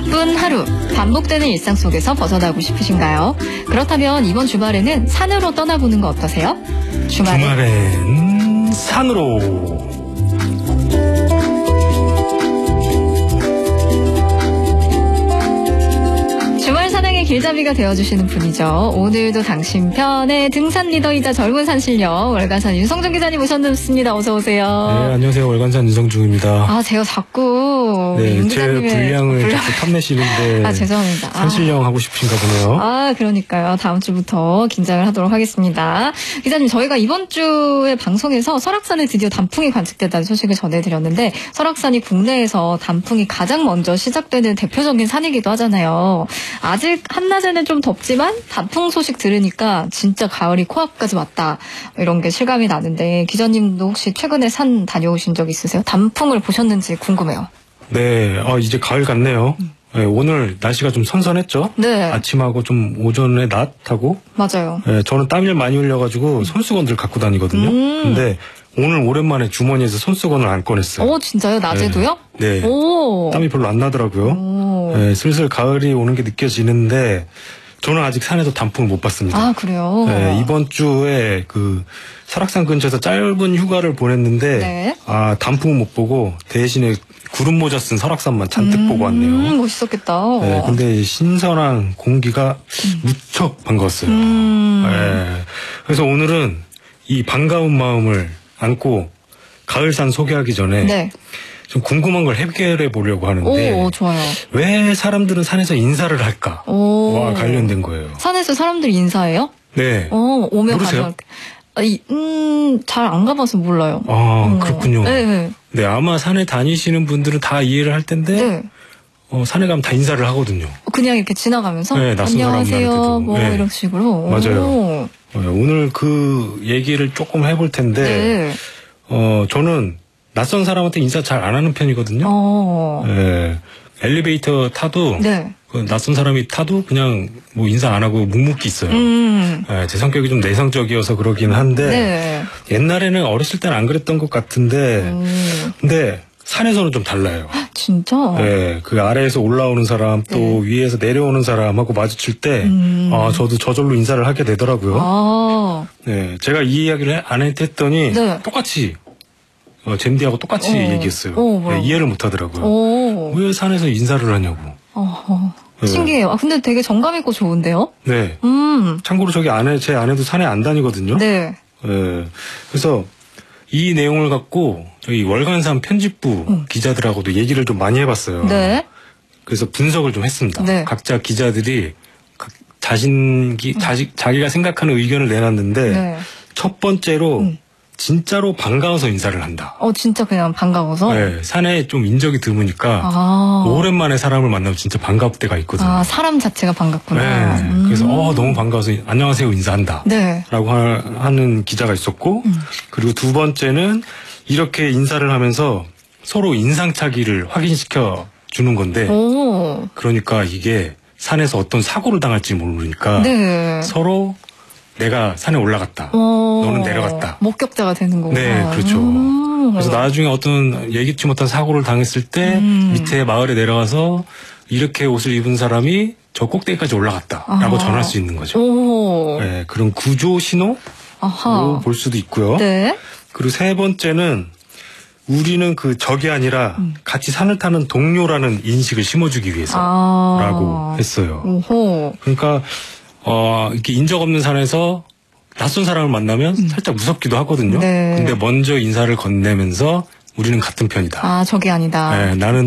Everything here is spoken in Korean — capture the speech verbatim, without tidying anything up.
바쁜 하루, 반복되는 일상 속에서 벗어나고 싶으신가요? 그렇다면 이번 주말에는 산으로 떠나보는 거 어떠세요? 주말에 주말엔 산으로. 주말 산행의 길잡이가 되어주시는 분이죠. 오늘도 당신 편의 등산 리더이자 젊은 산신령 월간산 윤성중 기자님 모셨습니다. 어서 오세요. 네, 안녕하세요. 월간산 윤성중입니다. 아, 제가 자꾸 네, 윤 제 기자님의 분량을 분량... 자꾸 탐내시는데 아, 죄송합니다. 산신령 아. 하고 싶으신가 보네요. 아, 그러니까요. 다음 주부터 긴장을 하도록 하겠습니다. 기자님, 저희가 이번 주에 방송에서 설악산에 드디어 단풍이 관측됐다는 소식을 전해드렸는데, 설악산이 국내에서 단풍이 가장 먼저 시작되는 대표적인 산이기도 하잖아요. 아직 한낮에는 좀 덥지만 단풍 소식 들으니까 진짜 가을이 코앞까지 왔다, 이런 게 실감이 나는데, 기자님도 혹시 최근에 산 다녀오신 적 있으세요? 단풍을 보셨는지 궁금해요. 네, 아, 이제 가을 같네요. 음. 네, 오늘 날씨가 좀 선선했죠? 네. 아침하고 좀 오전에 낮하고. 맞아요. 네, 저는 땀을 많이 흘려가지고 음. 손수건들 갖고 다니거든요. 음. 근데 오늘 오랜만에 주머니에서 손수건을 안 꺼냈어요. 오, 진짜요? 낮에도요? 네. 네. 오. 땀이 별로 안 나더라고요. 네, 슬슬 가을이 오는 게 느껴지는데, 저는 아직 산에서 단풍을 못 봤습니다. 아, 그래요? 네, 이번 주에 그 설악산 근처에서 짧은 휴가를 보냈는데, 네. 아, 단풍은 못 보고 대신에 구름 모자 쓴 설악산만 잔뜩 음, 보고 왔네요. 멋있었겠다. 네, 근데 신선한 공기가 음. 무척 반가웠어요. 음. 네, 그래서 오늘은 이 반가운 마음을 안고 가을산 소개하기 전에 네. 좀 궁금한 걸 해결해 보려고 하는데, 오, 좋아요. 왜 사람들은 산에서 인사를 할까? 와, 관련된 거예요. 산에서 사람들이 인사해요? 네. 어, 오면 모르세요? 가면. 음, 잘 안 가봐서 몰라요. 아, 어. 그렇군요. 네. 네, 아마 산에 다니시는 분들은 다 이해를 할 텐데, 네. 어, 산에 가면 다 인사를 하거든요. 그냥 이렇게 지나가면서? 네, 낯선 안녕하세요, 뭐, 네. 이런 식으로. 맞아요. 오. 네, 오늘 그 얘기를 조금 해볼 텐데, 네. 어, 저는 낯선 사람한테 인사 잘 안 하는 편이거든요. 어. 네, 엘리베이터 타도, 네. 그 낯선 사람이 타도 그냥 뭐 인사 안 하고 묵묵히 있어요. 음. 네, 제 성격이 좀 내성적이어서 그러긴 한데, 네. 옛날에는 어렸을 때는 안 그랬던 것 같은데, 음. 근데 산에서는 좀 달라요. 진짜? 네, 그 아래에서 올라오는 사람 또 네. 위에서 내려오는 사람하고 마주칠 때, 음. 아, 저도 저절로 인사를 하게 되더라고요. 아. 네, 제가 이 이야기를 안 했더니 네. 똑같이 어, 잼디하고 똑같이 어. 얘기했어요. 어, 네, 이해를 못 하더라고요. 어. 왜 산에서 인사를 하냐고. 어. 네. 신기해요. 아, 근데 되게 정감 있고 좋은데요? 네. 음. 참고로 저기 아내, 제 아내도 산에 안 다니거든요. 네. 네. 그래서 이 내용을 갖고 저희 월간산 편집부 음. 기자들하고도 얘기를 좀 많이 해봤어요. 네. 그래서 분석을 좀 했습니다. 네. 각자 기자들이 각 자신, 기, 음. 자시, 자기가 생각하는 의견을 내놨는데, 네. 첫 번째로, 음. 진짜로 반가워서 인사를 한다. 어, 진짜 그냥 반가워서? 네, 산에 좀 인적이 드무니까 아. 오랜만에 사람을 만나면 진짜 반가울 때가 있거든요. 아, 사람 자체가 반갑구나. 네, 음. 그래서 어, 너무 반가워서 안녕하세요 인사한다. 네. 라고 하, 하는 기자가 있었고, 음. 그리고 두 번째는 이렇게 인사를 하면서 서로 인상차기를 확인시켜 주는 건데, 오. 그러니까 이게 산에서 어떤 사고를 당할지 모르니까 네. 서로 내가 산에 올라갔다. 오, 너는 내려갔다. 목격자가 되는 거구나. 네, 그렇죠. 음, 그래서 나중에 어떤 예기치 못한 사고를 당했을 때 음. 밑에 마을에 내려가서 이렇게 옷을 입은 사람이 저 꼭대기까지 올라갔다라고 전할 수 있는 거죠. 오. 네, 그런 구조 신호로 볼 수도 있고요. 네. 그리고 세 번째는 우리는 그 적이 아니라 음. 같이 산을 타는 동료라는 인식을 심어주기 위해서라고 아. 했어요. 오호. 그러니까 어, 이렇게 인적 없는 산에서 낯선 사람을 만나면 음. 살짝 무섭기도 하거든요. 네. 근데 먼저 인사를 건네면서 우리는 같은 편이다. 아, 적이 아니다. 네, 나는